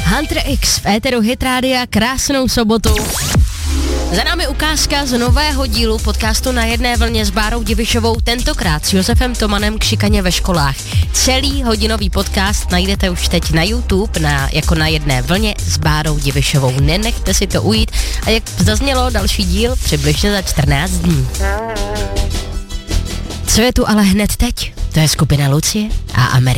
Hunter X v éteru Hit Rádia, krásnou sobotu. Za námi ukázka z nového dílu podcastu Na jedné vlně s Bárou Divišovou, tentokrát s Josefem Tomanem k šikaně ve školách. Celý hodinový podcast najdete už teď na YouTube jako Na jedné vlně s Bárou Divišovou. Nenechte si to ujít a jak zaznělo, další díl přibližně za 14 dní. Co je tu ale hned teď? To je skupina Lucie a Amerika.